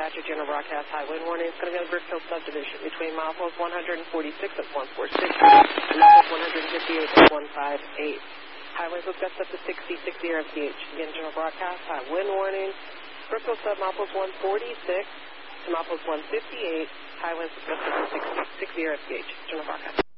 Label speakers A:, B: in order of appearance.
A: Roger, general broadcast, high wind warning. It's going to be on the Brookfield subdivision between milepost 146 at 146 and milepost 158 at 158. High winds will gust up to 60 RMPH. Again, general broadcast, high wind warning. Brookfield sub milepost 146 to milepost 158. High winds will gust up to 60 RMPH. General broadcast.